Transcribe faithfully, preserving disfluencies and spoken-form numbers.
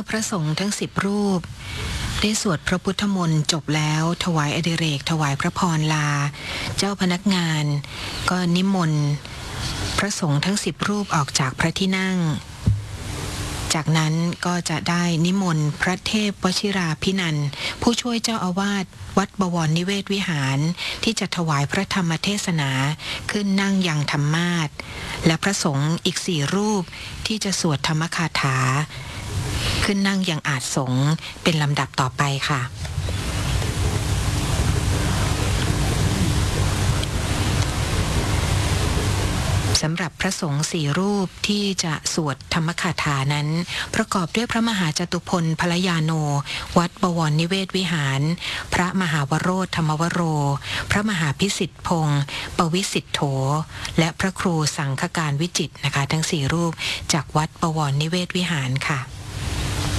พระสงฆ์ทั้งสิบรูปได้สวดพระพุทธมนต์จบแล้วถวายอดิเรกถวายพระพรลาเจ้าพนักงานก็นิมนต์พระสงฆ์ทั้งสิบรูปออกจากพระที่นั่งจากนั้นก็จะได้นิมนต์พระเทพวชิราภินันท์ผู้ช่วยเจ้าอาวาสวัดบวรนิเวศวิหารที่จะถวายพระธรรมเทศนาขึ้นนั่งยังธรรมาสน์และพระสงฆ์อีกสี่รูปที่จะสวดธรรมคาถาขึ้นนั่งยังอาสงฆ์เป็นลำดับต่อไปค่ะสำหรับพระสงฆ์สี่รูปที่จะสวดธรรมคาถานั้นประกอบด้วยพระมหาจตุพลพลยาโนวัดบวรนิเวศวิหารพระมหาวโรธธรรมวโรพระมหาพิสิทธิพงศ์ปวิสิทโธและพระครูสังฆการวิจิตรนะคะทั้งสี่รูปจากวัดบวรนิเวศวิหารค่ะ